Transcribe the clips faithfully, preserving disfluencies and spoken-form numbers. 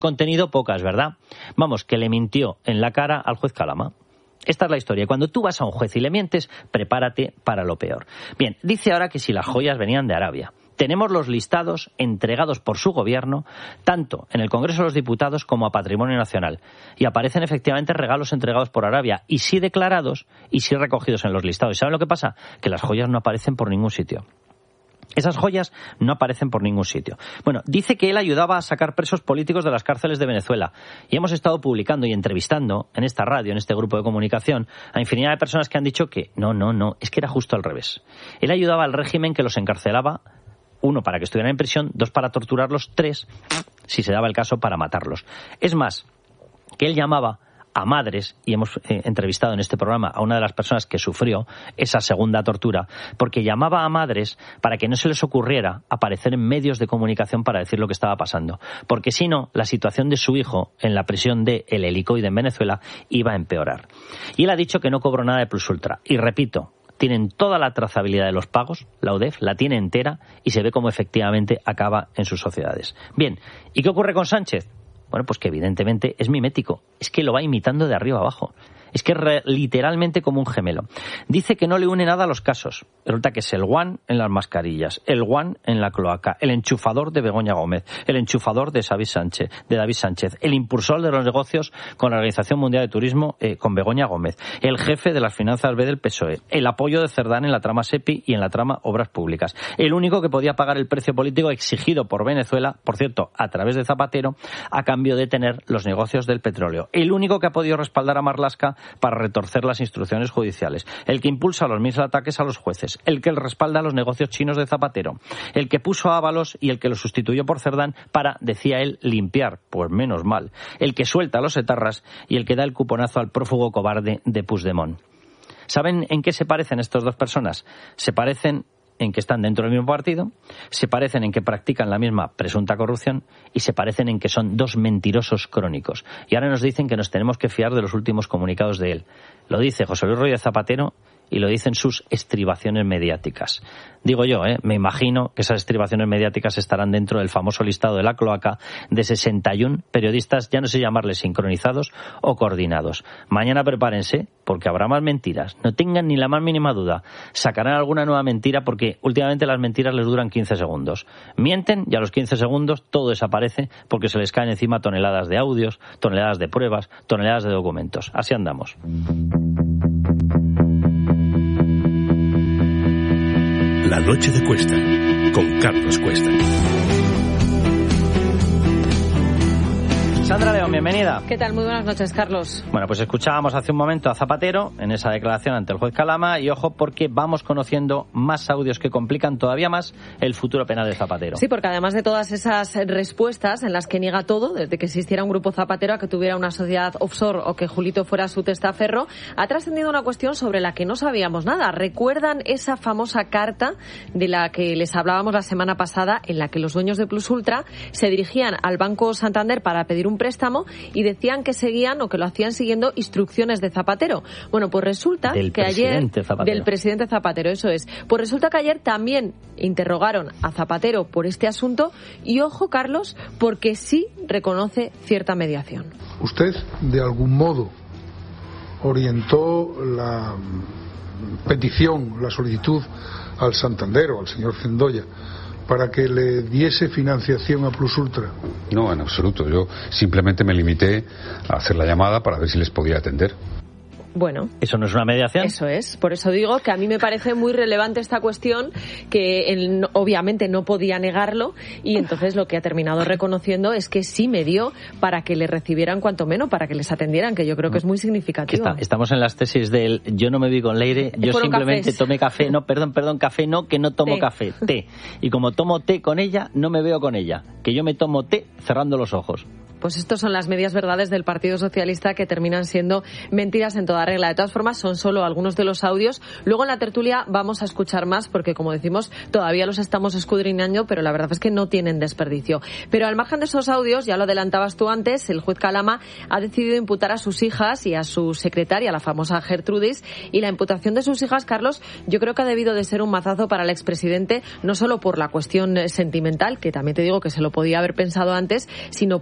Contenido pocas, ¿verdad? Vamos, que le mintió en la cara al juez Calama. Esta es la historia. Cuando tú vas a un juez y le mientes, prepárate para lo peor. Bien, dice ahora que si las joyas venían de Arabia. Tenemos los listados entregados por su gobierno, tanto en el Congreso de los Diputados como a Patrimonio Nacional. Y aparecen efectivamente regalos entregados por Arabia, y sí declarados y sí recogidos en los listados. ¿Y saben lo que pasa? Que las joyas no aparecen por ningún sitio. Esas joyas no aparecen por ningún sitio. Bueno, dice que él ayudaba a sacar presos políticos de las cárceles de Venezuela. Y hemos estado publicando y entrevistando en esta radio, en este grupo de comunicación, a infinidad de personas que han dicho que no, no, no, es que era justo al revés. Él ayudaba al régimen que los encarcelaba, uno, para que estuvieran en prisión, dos, para torturarlos, tres, si se daba el caso, para matarlos. Es más, que él llamaba a madres, y hemos eh, entrevistado en este programa a una de las personas que sufrió esa segunda tortura, porque llamaba a madres para que no se les ocurriera aparecer en medios de comunicación para decir lo que estaba pasando, porque si no, la situación de su hijo en la prisión de El Helicoide en Venezuela iba a empeorar. Y él ha dicho que no cobró nada de Plus Ultra, y repito, tienen toda la trazabilidad de los pagos, la U D E F la tiene entera y se ve cómo efectivamente acaba en sus sociedades. Bien, ¿y qué ocurre con Sánchez? Bueno, pues que evidentemente es mimético, es que lo va imitando de arriba abajo. Es que es re, literalmente como un gemelo. Dice que no le une nada a los casos. Resulta que es el guan en las mascarillas, el guan en la cloaca, el enchufador de Begoña Gómez, el enchufador de David Sánchez, de David Sánchez, el impulsor de los negocios con la Organización Mundial de Turismo eh, con Begoña Gómez, el jefe de las finanzas B del P S O E, el apoyo de Cerdán en la trama SEPI y en la trama Obras Públicas, el único que podía pagar el precio político exigido por Venezuela, por cierto, a través de Zapatero, a cambio de tener los negocios del petróleo, el único que ha podido respaldar a Marlaska para retorcer las instrucciones judiciales, el que impulsa los mismos ataques a los jueces, el que respalda los negocios chinos de Zapatero, el que puso a Ábalos y el que lo sustituyó por Cerdán para, decía él, limpiar, pues menos mal, el que suelta a los etarras y el que da el cuponazo al prófugo cobarde de Puigdemont. ¿Saben en qué se parecen estas dos personas? Se parecen en que están dentro del mismo partido, se parecen en que practican la misma presunta corrupción y se parecen en que son dos mentirosos crónicos. Y ahora nos dicen que nos tenemos que fiar de los últimos comunicados de él. Lo dice José Luis Rodríguez Zapatero y lo dicen sus estribaciones mediáticas. Digo yo, ¿eh? me imagino que esas estribaciones mediáticas estarán dentro del famoso listado de la cloaca de sesenta y uno periodistas, ya no sé llamarles sincronizados o coordinados. Mañana prepárense, porque habrá más mentiras. No tengan ni la más mínima duda. Sacarán alguna nueva mentira, porque últimamente las mentiras les duran quince segundos. Mienten y a los quince segundos todo desaparece porque se les caen encima toneladas de audios, toneladas de pruebas, toneladas de documentos. Así andamos. La noche de Cuesta, con Carlos Cuesta. Sandra León, bienvenida. ¿Qué tal? Muy buenas noches, Carlos. Bueno, pues escuchábamos hace un momento a Zapatero en esa declaración ante el juez Calama y ojo porque vamos conociendo más audios que complican todavía más el futuro penal de Zapatero. Sí, porque además de todas esas respuestas en las que niega todo, desde que existiera un grupo Zapatero a que tuviera una sociedad offshore o que Julito fuera su testaferro, ha trascendido una cuestión sobre la que no sabíamos nada. ¿Recuerdan esa famosa carta de la que les hablábamos la semana pasada en la que los dueños de Plus Ultra se dirigían al Banco Santander para pedir un préstamo y decían que seguían o que lo hacían siguiendo instrucciones de Zapatero? Bueno, pues resulta del que ayer Zapatero. del presidente Zapatero, eso es. Pues resulta que ayer también interrogaron a Zapatero por este asunto y ojo, Carlos, porque sí reconoce cierta mediación. Usted de algún modo orientó la petición, la solicitud al Santander o al señor Zendoya para que le diese financiación a Plus Ultra. No, en absoluto. Yo simplemente me limité a hacer la llamada para ver si les podía atender. Bueno, ¿eso no es una mediación? Eso es, por eso digo que a mí me parece muy relevante esta cuestión, que él obviamente no podía negarlo y entonces lo que ha terminado reconociendo es que sí me dio para que le recibieran cuanto menos, para que les atendieran, que yo creo que es muy significativo. Está, estamos en las tesis del yo no me vi con Leire, yo simplemente cafés. tomé café, no, perdón, perdón, café no, que no tomo té. café, té. Y como tomo té con ella, no me veo con ella, que yo me tomo té cerrando los ojos. Pues estas son las medias verdades del Partido Socialista que terminan siendo mentiras en toda regla. De todas formas, son solo algunos de los audios. Luego en la tertulia vamos a escuchar más porque, como decimos, todavía los estamos escudriñando, pero la verdad es que no tienen desperdicio. Pero al margen de esos audios, ya lo adelantabas tú antes, el juez Calama ha decidido imputar a sus hijas y a su secretaria, la famosa Gertrudis, y la imputación de sus hijas, Carlos, yo creo que ha debido de ser un mazazo para el expresidente, no solo por la cuestión sentimental, que también te digo que se lo podía haber pensado antes, sino porque el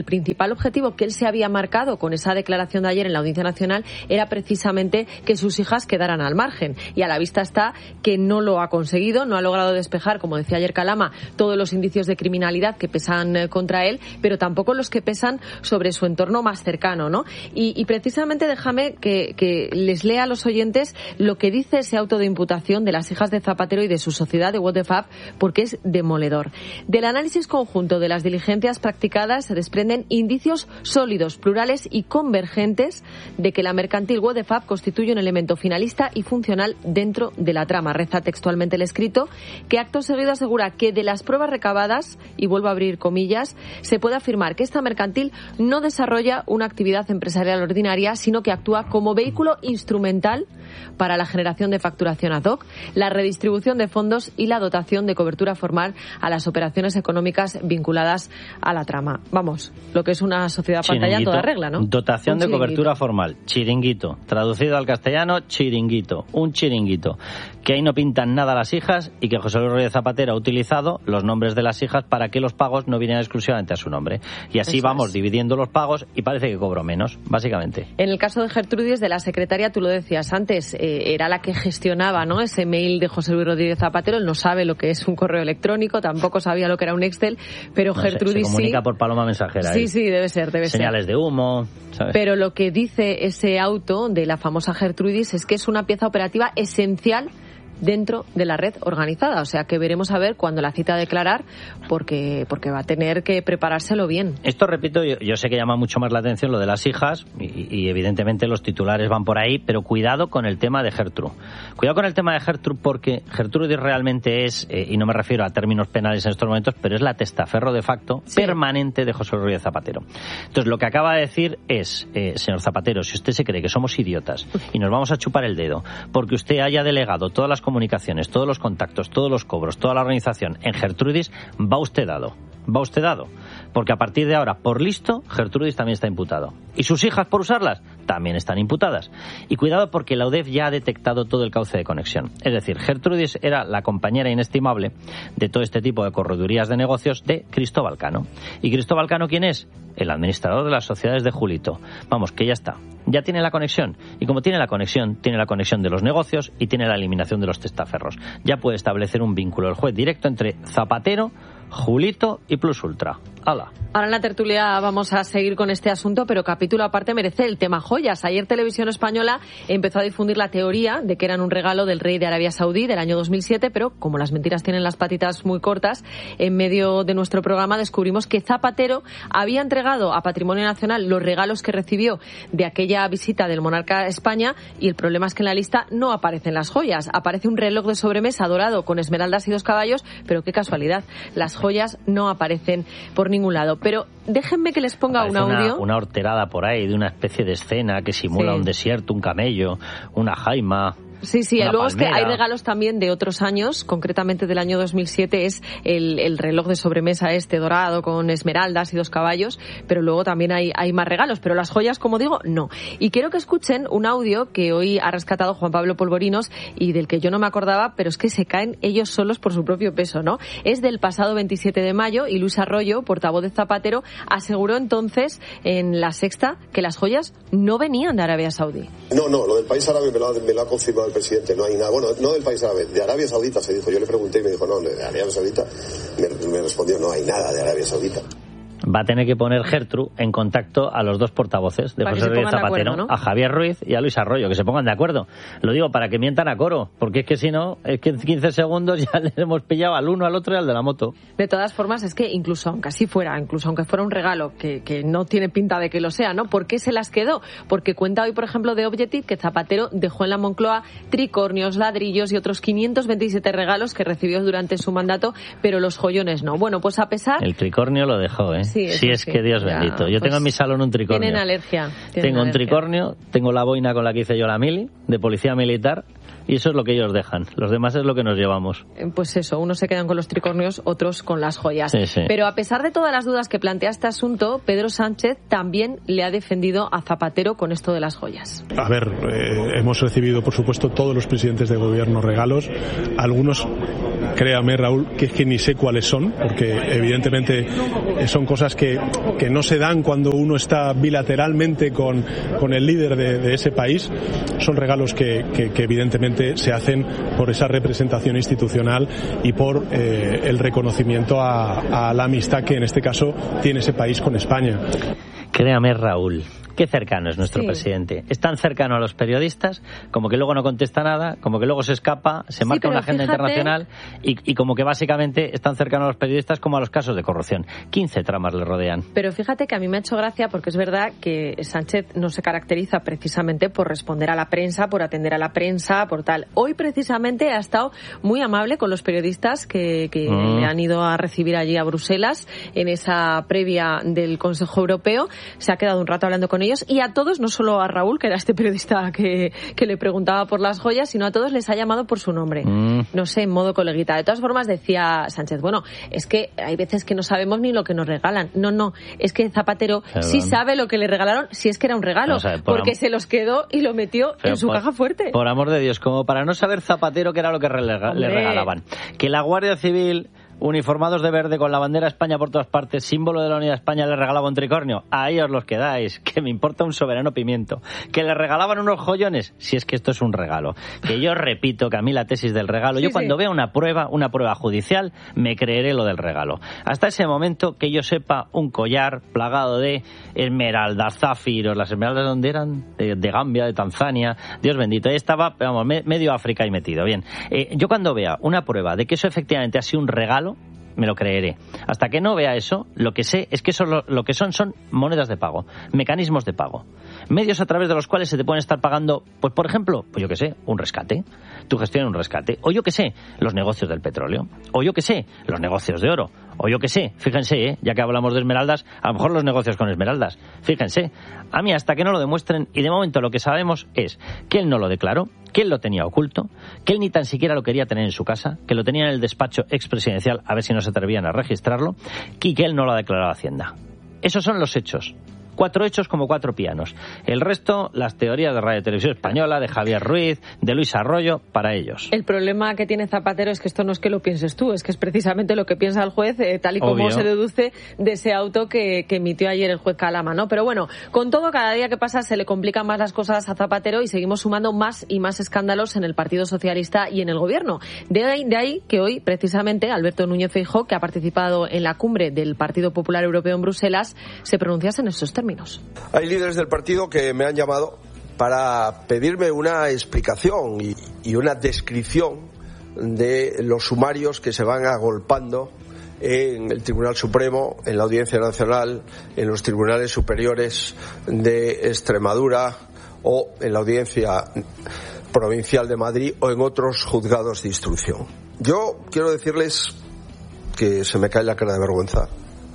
el principal objetivo que él se había marcado con esa declaración de ayer en la Audiencia Nacional era precisamente que sus hijas quedaran al margen. Y a la vista está que no lo ha conseguido, no ha logrado despejar, como decía ayer Calama, todos los indicios de criminalidad que pesan eh, contra él, pero tampoco los que pesan sobre su entorno más cercano, ¿no? Y, y precisamente déjame que, que les lea a los oyentes lo que dice ese auto de imputación de las hijas de Zapatero y de su sociedad de What the Fuck, porque es demoledor. Del análisis conjunto de las diligencias practicadas se desprenden indicios sólidos, plurales y convergentes de que la mercantil What the Fuck constituye un elemento finalista y funcional dentro de la trama. Reza textualmente el escrito, que acto seguido asegura que de las pruebas recabadas, y vuelvo a abrir comillas, se puede afirmar que esta mercantil no desarrolla una actividad empresarial ordinaria, sino que actúa como vehículo instrumental para la generación de facturación ad hoc, la redistribución de fondos y la dotación de cobertura formal a las operaciones económicas vinculadas a la trama. Vamos, lo que es una sociedad pantalla en toda regla, ¿no? Dotación de cobertura formal, chiringuito. Traducido al castellano, chiringuito. Un chiringuito. Que ahí no pintan nada las hijas y que José Luis Rodríguez Zapatero ha utilizado los nombres de las hijas para que los pagos no vinieran exclusivamente a su nombre. Y así Eso vamos es. dividiendo los pagos y parece que cobro menos, básicamente. En el caso de Gertrudis, de la secretaria, tú lo decías antes, eh, era la que gestionaba, ¿no?, ese mail de José Luis Rodríguez Zapatero. Él no sabe lo que es un correo electrónico, tampoco sabía lo que era un Excel, pero no, Gertrudis se, se comunica sí. por paloma mensajera. Sí, ahí. sí, debe ser, debe Señales ser. de humo, ¿sabes? Pero lo que dice ese auto de la famosa Gertrudis es que es una pieza operativa esencial dentro de la red organizada. O sea que veremos a ver cuando la cita a declarar, porque porque va a tener que preparárselo bien. Esto, repito, yo, yo sé que llama mucho más la atención lo de las hijas y, y evidentemente los titulares van por ahí, pero cuidado con el tema de Gertrude. Cuidado con el tema de Gertrude porque Gertrude realmente es, eh, y no me refiero a términos penales en estos momentos, pero es la testaferro de facto sí. permanente de José Rodríguez Zapatero. Entonces, lo que acaba de decir es, eh, señor Zapatero, si usted se cree que somos idiotas y nos vamos a chupar el dedo porque usted haya delegado todas las comunicaciones, todos los contactos, todos los cobros, toda la organización en Gertrudis, va usted dado. Va usted dado. Porque a partir de ahora, por listo, Gertrudis también está imputado. Y sus hijas, por usarlas, también están imputadas. Y cuidado porque la U D E F ya ha detectado todo el cauce de conexión. Es decir, Gertrudis era la compañera inestimable de todo este tipo de corredurías de negocios de Cristóbal Cano. ¿Y Cristóbal Cano quién es? El administrador de las sociedades de Julito. Vamos, que ya está. Ya tiene la conexión. Y como tiene la conexión, tiene la conexión de los negocios y tiene la eliminación de los testaferros. Ya puede establecer un vínculo el juez directo entre Zapatero, Julito y Plus Ultra. ¡Hala! Ahora en la tertulia vamos a seguir con este asunto, pero capítulo aparte merece el tema joyas. Ayer Televisión Española empezó a difundir la teoría de que eran un regalo del rey de Arabia Saudí del año dos mil siete, pero como las mentiras tienen las patitas muy cortas, en medio de nuestro programa descubrimos que Zapatero había entregado a Patrimonio Nacional los regalos que recibió de aquella visita del monarca a España, y el problema es que en la lista no aparecen las joyas. Aparece un reloj de sobremesa dorado con esmeraldas y dos caballos, pero qué casualidad, las joyas no aparecen por ningún lado. Pero déjenme que les ponga un audio. Una, una horterada por ahí de una especie de escena que simula sí. un desierto, un camello, una jaima. Sí, sí, luego palmera. Es que hay regalos también de otros años, concretamente del año dos mil siete, es el, el reloj de sobremesa este dorado con esmeraldas y dos caballos, pero luego también hay, hay más regalos, pero las joyas, como digo, no. Y quiero que escuchen un audio que hoy ha rescatado Juan Pablo Polvorinos y del que yo no me acordaba, pero es que se caen ellos solos por su propio peso, ¿no? Es del pasado veintisiete de mayo y Luis Arroyo, portavoz de Zapatero, aseguró entonces en La Sexta que las joyas no venían de Arabia Saudí. No, no, lo del país árabe me lo ha, me lo ha confirmado el presidente, no hay nada. Bueno, no del país árabe, de Arabia Saudita se dijo. Yo le pregunté y me dijo, no, de Arabia Saudita. Me, me respondió, no hay nada de Arabia Saudita. Va a tener que poner Gertrude en contacto a los dos portavoces de para José Rodríguez Zapatero, acuerdo, ¿no? A Javier Ruiz y a Luis Arroyo, que se pongan de acuerdo. Lo digo para que mientan a coro, porque es que si no, es que en quince segundos ya les hemos pillado al uno, al otro y al de la moto. De todas formas, es que incluso aunque así fuera, incluso aunque fuera un regalo, que, que no tiene pinta de que lo sea, ¿no? ¿Por qué se las quedó? Porque cuenta hoy, por ejemplo, de Objective que Zapatero dejó en la Moncloa tricornios, ladrillos y otros quinientos veintisiete regalos que recibió durante su mandato, pero los joyones no. Bueno, pues a pesar... El tricornio lo dejó, ¿eh? Sí, sí es sí. que Dios bendito. Yo pues tengo en mi salón un tricornio. Tienen alergia. Tienen tengo un alergia. tricornio, tengo la boina con la que hice yo la mili, de policía militar, y eso es lo que ellos dejan. Los demás es lo que nos llevamos. Pues eso, unos se quedan con los tricornios, otros con las joyas. Sí, sí. Pero a pesar de todas las dudas que plantea este asunto, Pedro Sánchez también le ha defendido a Zapatero con esto de las joyas. A ver, eh, hemos recibido, por supuesto, todos los presidentes de gobierno regalos, algunos créame, Raúl, que es que ni sé cuáles son, porque evidentemente son cosas que, que no se dan cuando uno está bilateralmente con, con el líder de, de ese país. Son regalos que, que, que evidentemente se hacen por esa representación institucional y por eh, el reconocimiento a, a la amistad que en este caso tiene ese país con España. Créame, Raúl, qué cercano es nuestro sí. presidente. Es tan cercano a los periodistas, como que luego no contesta nada, como que luego se escapa, se marca sí, una agenda fíjate... internacional y, y como que básicamente es tan cercano a los periodistas como a los casos de corrupción. quince tramas le rodean. Pero fíjate que a mí me ha hecho gracia porque es verdad que Sánchez no se caracteriza precisamente por responder a la prensa, por atender a la prensa, por tal. Hoy precisamente ha estado muy amable con los periodistas que, que mm. le han ido a recibir allí a Bruselas en esa previa del Consejo Europeo. Se ha quedado un rato hablando con ellos y a todos, no solo a Raúl, que era este periodista que, que le preguntaba por las joyas, sino a todos les ha llamado por su nombre. Mm. No sé, en modo coleguita. De todas formas, decía Sánchez, bueno, es que hay veces que no sabemos ni lo que nos regalan. No, no, es que Zapatero Perdón. sí sabe lo que le regalaron, si es que era un regalo, no, o sea, por porque am... se los quedó y lo metió Pero en su por, caja fuerte. Por amor de Dios, como para no saber Zapatero qué era lo que relega, le regalaban. Que la Guardia Civil, uniformados de verde con la bandera de España por todas partes, símbolo de la unidad de España, le regalaba un tricornio. Ahí os los quedáis, que me importa un soberano pimiento. Que le regalaban unos joyones, si es que esto es un regalo. Que yo repito que a mí la tesis del regalo, sí, yo cuando sí. vea una prueba, una prueba judicial, me creeré lo del regalo. Hasta ese momento, que yo sepa, un collar plagado de esmeraldas, zafiros, las esmeraldas, ¿dónde eran? De, de Gambia, de Tanzania, Dios bendito. Ahí estaba, vamos, me, medio África ahí metido. Bien, eh, yo cuando vea una prueba de que eso efectivamente ha sido un regalo, me lo creeré. Hasta que no vea eso, lo que sé es que eso lo, lo que son son monedas de pago, mecanismos de pago, medios a través de los cuales se te pueden estar pagando, pues por ejemplo, pues yo que sé, un rescate, tu gestión un rescate, o yo que sé, los negocios del petróleo, o yo que sé, los negocios de oro, o yo que sé, fíjense, ¿eh? Ya que hablamos de esmeraldas, a lo mejor los negocios con esmeraldas, fíjense, a mí hasta que no lo demuestren, y de momento lo que sabemos es que él no lo declaró, que él lo tenía oculto, que él ni tan siquiera lo quería tener en su casa, que lo tenía en el despacho expresidencial a ver si no se atrevían a registrarlo, y que él no lo ha declarado a Hacienda. Esos son los hechos. Cuatro hechos como cuatro pianos. El resto, las teorías de Radio y Televisión Española, de Javier Ruiz, de Luis Arroyo, para ellos. El problema que tiene Zapatero es que esto no es que lo pienses tú, es que es precisamente lo que piensa el juez, eh, tal y como Obvio. se deduce de ese auto que, que emitió ayer el juez Calama, ¿no? Pero bueno, con todo, cada día que pasa se le complican más las cosas a Zapatero y seguimos sumando más y más escándalos en el Partido Socialista y en el Gobierno. De ahí, de ahí que hoy, precisamente, Alberto Núñez Feijóo, que ha participado en la cumbre del Partido Popular Europeo en Bruselas, se pronunciase en estos términos. Hay líderes del partido que me han llamado para pedirme una explicación y, y una descripción de los sumarios que se van agolpando en el Tribunal Supremo, en la Audiencia Nacional, en los tribunales superiores de Extremadura o en la Audiencia Provincial de Madrid o en otros juzgados de instrucción. Yo quiero decirles que se me cae la cara de vergüenza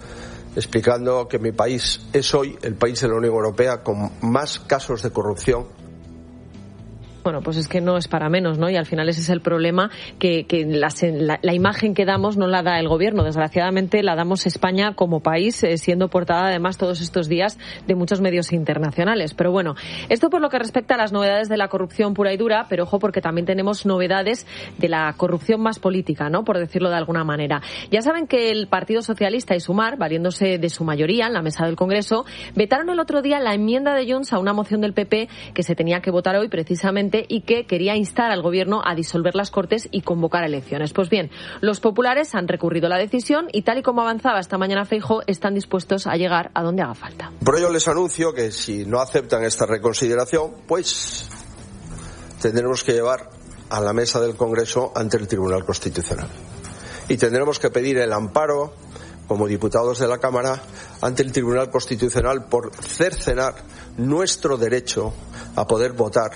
explicando que mi país es hoy el país de la Unión Europea con más casos de corrupción. Bueno, pues es que no es para menos, ¿no? Y al final ese es el problema, que, que la, la, la imagen que damos no la da el Gobierno. Desgraciadamente la damos España como país, eh, siendo portada además todos estos días de muchos medios internacionales. Pero bueno, esto por lo que respecta a las novedades de la corrupción pura y dura, pero ojo porque también tenemos novedades de la corrupción más política, ¿no? Por decirlo de alguna manera. Ya saben que el Partido Socialista y Sumar, valiéndose de su mayoría en la mesa del Congreso, vetaron el otro día la enmienda de Junts a una moción del P P que se tenía que votar hoy precisamente y que quería instar al Gobierno a disolver las Cortes y convocar elecciones. Pues bien, los populares han recurrido la decisión y, tal y como avanzaba esta mañana Feijóo, están dispuestos a llegar a donde haga falta. Por ello les anuncio que si no aceptan esta reconsideración, pues tendremos que llevar a la mesa del Congreso ante el Tribunal Constitucional. Y tendremos que pedir el amparo, como diputados de la Cámara, ante el Tribunal Constitucional por cercenar nuestro derecho a poder votar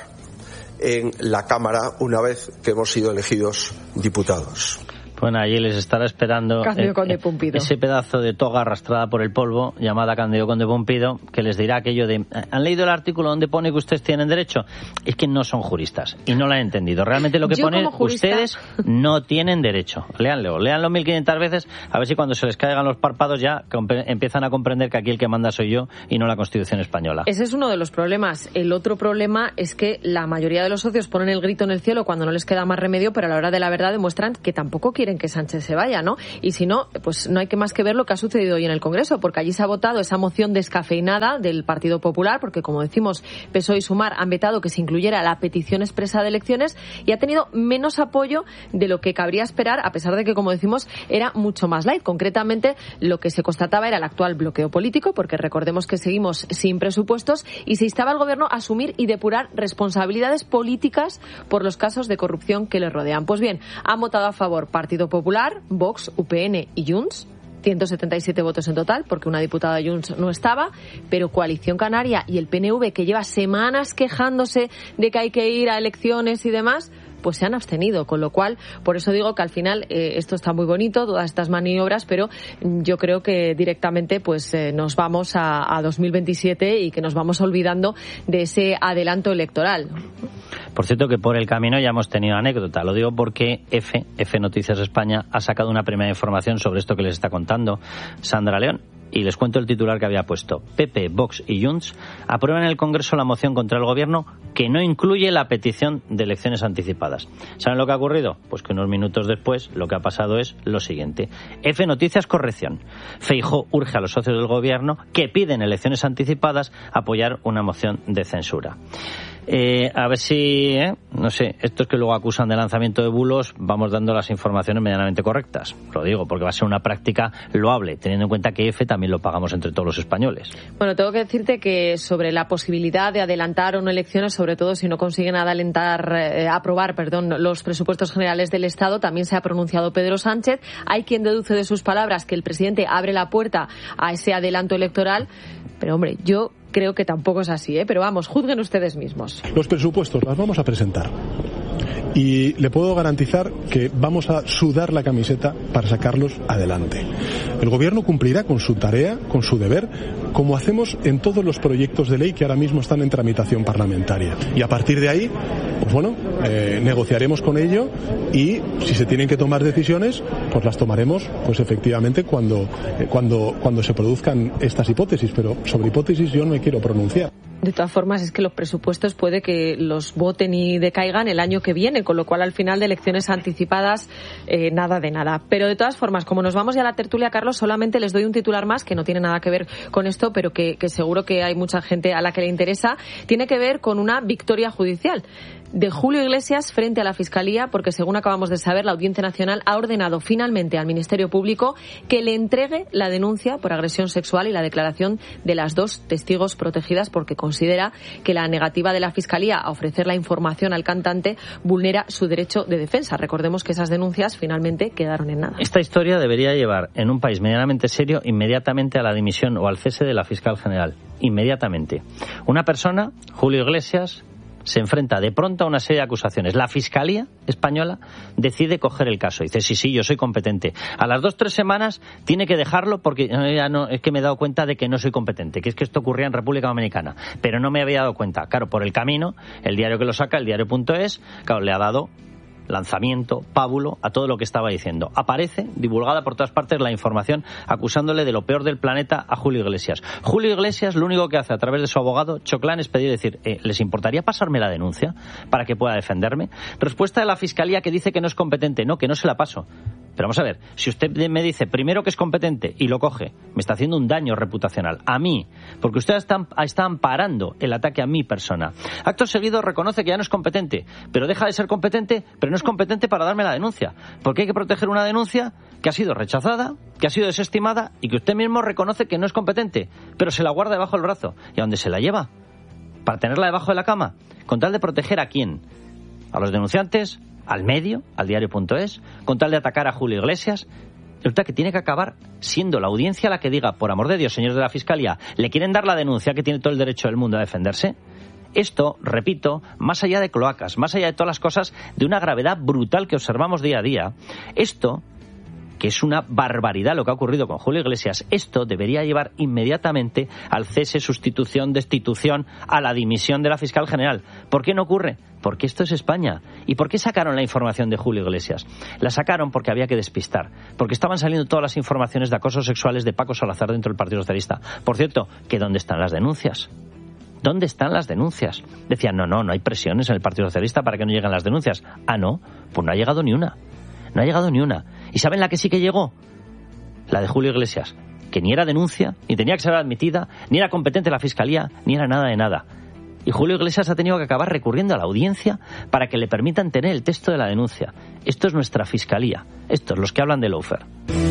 en la Cámara una vez que hemos sido elegidos diputados. Bueno, allí les estará esperando Cándido Conde Pumpido. Ese pedazo de toga arrastrada por el polvo, llamada Cándido Conde Pumpido, que les dirá aquello de... ¿Han leído el artículo donde pone que ustedes tienen derecho? Es que no son juristas y no lo han entendido. Realmente lo que Yo pone, jurista... ustedes no tienen derecho. Léanlo, léanlo mil quinientas veces, a ver si cuando se les caigan los párpados ya empiezan a comprender que aquí el que manda soy yo y no la Constitución española. Ese es uno de los problemas. El otro problema es que la mayoría de los socios ponen el grito en el cielo cuando no les queda más remedio, pero a la hora de la verdad demuestran que tampoco quieren quieren que Sánchez se vaya, ¿no? Y si no, pues no hay que más que ver lo que ha sucedido hoy en el Congreso, porque allí se ha votado esa moción descafeinada del Partido Popular, porque como decimos, P S O E y Sumar han vetado que se incluyera la petición expresa de elecciones y ha tenido menos apoyo de lo que cabría esperar, a pesar de que, como decimos, era mucho más light. Concretamente, lo que se constataba era el actual bloqueo político, porque recordemos que seguimos sin presupuestos, y se instaba al Gobierno a asumir y depurar responsabilidades políticas por los casos de corrupción que le rodean. Pues bien, han votado a favor Partido Popular, Vox, U P N y Junts, ciento setenta y siete votos en total, porque una diputada de Junts no estaba, pero Coalición Canaria y el P N V, que lleva semanas quejándose de que hay que ir a elecciones y demás, pues se han abstenido, con lo cual, por eso digo que al final eh, esto está muy bonito, todas estas maniobras, pero yo creo que directamente pues eh, nos vamos a, a dos mil veintisiete y que nos vamos olvidando de ese adelanto electoral. Por cierto que por el camino ya hemos tenido anécdota, lo digo porque F, F Noticias España ha sacado una primera información sobre esto que les está contando Sandra León. Y les cuento el titular que había puesto. P P, Vox y Junts aprueban en el Congreso la moción contra el Gobierno que no incluye la petición de elecciones anticipadas. ¿Saben lo que ha ocurrido? Pues que unos minutos después lo que ha pasado es lo siguiente. F Noticias corrección. Feijóo urge a los socios del Gobierno que piden elecciones anticipadas apoyar una moción de censura. Eh, a ver si, eh, no sé, estos que luego acusan de lanzamiento de bulos, vamos dando las informaciones medianamente correctas. Lo digo porque va a ser una práctica loable, teniendo en cuenta que F también lo pagamos entre todos los españoles. Bueno, tengo que decirte que sobre la posibilidad de adelantar o no elecciones, sobre todo si no consiguen adelantar, eh, aprobar, perdón, los presupuestos generales del Estado, también se ha pronunciado Pedro Sánchez. Hay quien deduce de sus palabras que el presidente abre la puerta a ese adelanto electoral, pero hombre, yo creo que tampoco es así, ¿eh? Pero vamos, juzguen ustedes mismos. Los presupuestos los vamos a presentar y le puedo garantizar que vamos a sudar la camiseta para sacarlos adelante. El Gobierno cumplirá con su tarea, con su deber, como hacemos en todos los proyectos de ley que ahora mismo están en tramitación parlamentaria. Y a partir de ahí, pues bueno, eh, negociaremos con ello y si se tienen que tomar decisiones, pues las tomaremos, pues efectivamente cuando, eh, cuando, cuando se produzcan estas hipótesis. Pero sobre hipótesis yo no me quiero pronunciar. De todas formas, es que los presupuestos puede que los voten y decaigan el año que viene, con lo cual al final de elecciones anticipadas, eh, nada de nada. Pero de todas formas, como nos vamos ya a la tertulia, Carlos, solamente les doy un titular más que no tiene nada que ver con esto, pero que, que seguro que hay mucha gente a la que le interesa. Tiene que ver con una victoria judicial de Julio Iglesias frente a la Fiscalía, porque según acabamos de saber, la Audiencia Nacional ha ordenado finalmente al Ministerio Público que le entregue la denuncia por agresión sexual y la declaración de las dos testigos protegidas, porque considera que la negativa de la Fiscalía a ofrecer la información al cantante vulnera su derecho de defensa. Recordemos que esas denuncias finalmente quedaron en nada. Esta historia debería llevar, en un país medianamente serio, inmediatamente a la dimisión o al cese de la fiscal general. Inmediatamente. Una persona, Julio Iglesias, se enfrenta de pronto a una serie de acusaciones. La Fiscalía española decide coger el caso. Dice, sí, sí, yo soy competente. A las dos, tres semanas tiene que dejarlo porque ya no, es que me he dado cuenta de que no soy competente, que es que esto ocurría en República Dominicana. Pero no me había dado cuenta. Claro, por el camino, el diario que lo saca, el diario punto es, claro, le ha dado lanzamiento, pábulo a todo lo que estaba diciendo. Aparece, divulgada por todas partes, la información acusándole de lo peor del planeta a Julio Iglesias. Julio Iglesias lo único que hace a través de su abogado, Choclán, es pedir, decir, eh, ¿les importaría pasarme la denuncia para que pueda defenderme? Respuesta de la Fiscalía que dice que no es competente. No, que no se la paso. Pero vamos a ver, si usted me dice primero que es competente y lo coge, me está haciendo un daño reputacional a mí, porque usted está, está amparando el ataque a mi persona. Acto seguido reconoce que ya no es competente, pero deja de ser competente, pero no es competente para darme la denuncia, porque hay que proteger una denuncia que ha sido rechazada, que ha sido desestimada y que usted mismo reconoce que no es competente, pero se la guarda debajo del brazo. ¿Y a dónde se la lleva? ¿Para tenerla debajo de la cama? ¿Con tal de proteger a quién? ¿A los denunciantes? ¿Al medio? ¿Al diario punto es? ¿Con tal de atacar a Julio Iglesias? Resulta que tiene que acabar siendo la audiencia la que diga, por amor de Dios, señores de la Fiscalía, ¿le quieren dar la denuncia que tiene todo el derecho del mundo a defenderse? Esto, repito, más allá de cloacas, más allá de todas las cosas de una gravedad brutal que observamos día a día, esto, que es una barbaridad lo que ha ocurrido con Julio Iglesias, esto debería llevar inmediatamente al cese, sustitución, destitución, a la dimisión de la fiscal general. ¿Por qué no ocurre? Porque esto es España. ¿Y por qué sacaron la información de Julio Iglesias? La sacaron porque había que despistar, porque estaban saliendo todas las informaciones de acosos sexuales de Paco Salazar dentro del Partido Socialista. Por cierto, ¿que dónde están las denuncias? ¿Dónde están las denuncias? Decían, no, no, no hay presiones en el Partido Socialista para que no lleguen las denuncias. Ah, no, pues no ha llegado ni una. No ha llegado ni una. ¿Y saben la que sí que llegó? La de Julio Iglesias, que ni era denuncia, ni tenía que ser admitida, ni era competente la Fiscalía, ni era nada de nada. Y Julio Iglesias ha tenido que acabar recurriendo a la audiencia para que le permitan tener el texto de la denuncia. Esto es nuestra Fiscalía. Estos, los que hablan de lawfare.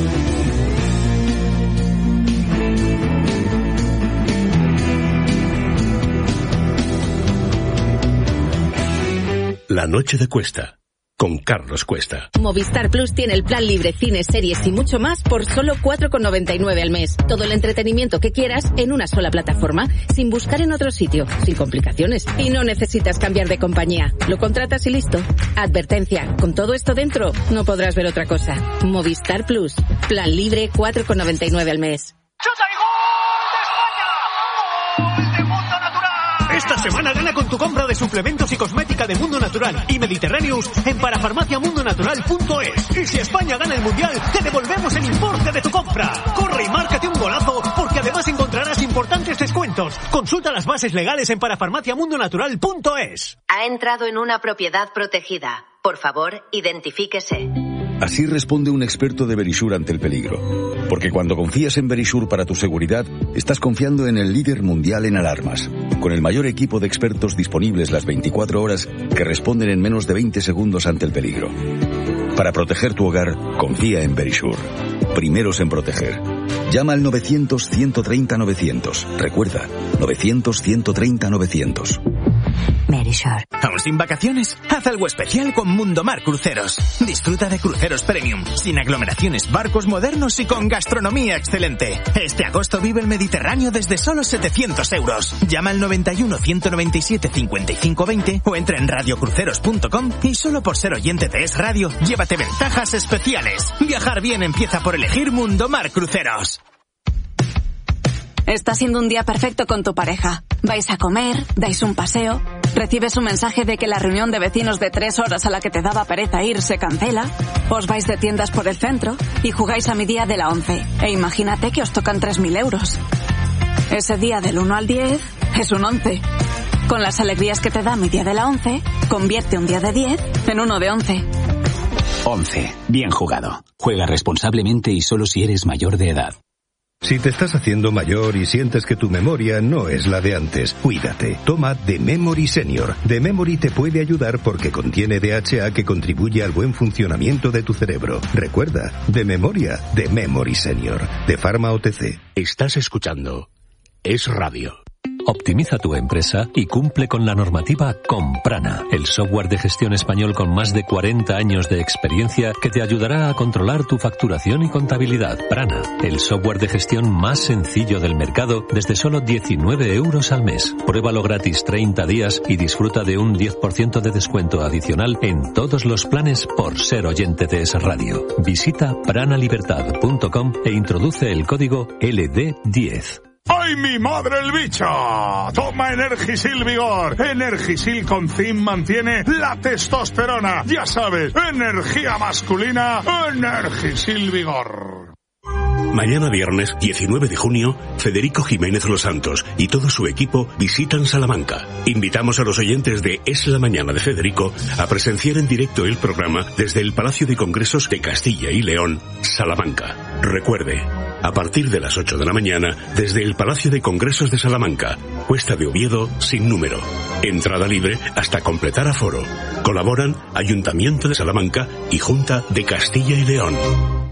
La noche de Cuesta, con Carlos Cuesta. Movistar Plus tiene el plan libre, cines, series y mucho más por solo cuatro con noventa y nueve al mes. Todo el entretenimiento que quieras en una sola plataforma, sin buscar en otro sitio, sin complicaciones. Y no necesitas cambiar de compañía. Lo contratas y listo. Advertencia, con todo esto dentro, no podrás ver otra cosa. Movistar Plus, plan libre, cuatro con noventa y nueve al mes. Esta semana gana con tu compra de suplementos y cosmética de Mundo Natural y Mediterráneos en parafarmacia mundo natural punto es. Y si España gana el Mundial, te devolvemos el importe de tu compra. Corre y márcate un golazo, porque además encontrarás importantes descuentos. Consulta las bases legales en parafarmacia mundo natural punto es. Ha entrado en una propiedad protegida. Por favor, identifíquese. Así responde un experto de Verisure ante el peligro. Porque cuando confías en Verisure para tu seguridad, estás confiando en el líder mundial en alarmas, con el mayor equipo de expertos disponibles las veinticuatro horas que responden en menos de veinte segundos ante el peligro. Para proteger tu hogar, confía en Verisure. Primeros en proteger. Llama al novecientos, ciento treinta, novecientos. Recuerda, novecientos, ciento treinta, novecientos. Verisure. ¿Aún sin vacaciones? Haz algo especial con Mundomar Cruceros. Disfruta de cruceros premium, sin aglomeraciones, barcos modernos y con gastronomía excelente. Este agosto vive el Mediterráneo desde solo setecientos euros. Llama al noventa y uno, ciento noventa y siete, cincuenta y cinco veinte o entra en radio cruceros punto com y solo por ser oyente de Es Radio, llévate ventajas especiales. Viajar bien empieza por elegir Mundomar Cruceros. Está siendo un día perfecto con tu pareja. Vais a comer, dais un paseo, recibes un mensaje de que la reunión de vecinos de tres horas a la que te daba pereza ir se cancela, os vais de tiendas por el centro y jugáis a mi día de la once. E imagínate que os tocan tres mil euros. Ese día del uno al diez es un once. Con las alegrías que te da mi día de la once, convierte un día de diez en uno de once. once. Bien jugado. Juega responsablemente y solo si eres mayor de edad. Si te estás haciendo mayor y sientes que tu memoria no es la de antes, cuídate. Toma The Memory Senior. The Memory te puede ayudar porque contiene D H A que contribuye al buen funcionamiento de tu cerebro. Recuerda, de memoria, The Memory Senior. De Pharma O T C. Estás escuchando Es Radio. Optimiza tu empresa y cumple con la normativa con Prana, el software de gestión español con más de cuarenta años de experiencia que te ayudará a controlar tu facturación y contabilidad. Prana, el software de gestión más sencillo del mercado desde solo diecinueve euros al mes. Pruébalo gratis treinta días y disfruta de un diez por ciento de descuento adicional en todos los planes por ser oyente de Es Radio. Visita prana libertad punto com e introduce el código L D diez. ¡Ay, mi madre el bicho! Toma Energisil Vigor. Energisil con zinc mantiene la testosterona. Ya sabes, energía masculina, Energisil Vigor. Mañana viernes, diecinueve de junio, Federico Jiménez Los Santos y todo su equipo visitan Salamanca. Invitamos a los oyentes de Es la Mañana de Federico a presenciar en directo el programa desde el Palacio de Congresos de Castilla y León, Salamanca. Recuerde, a partir de las ocho de la mañana, desde el Palacio de Congresos de Salamanca, Cuesta de Oviedo, sin número. Entrada libre hasta completar aforo. Colaboran Ayuntamiento de Salamanca y Junta de Castilla y León.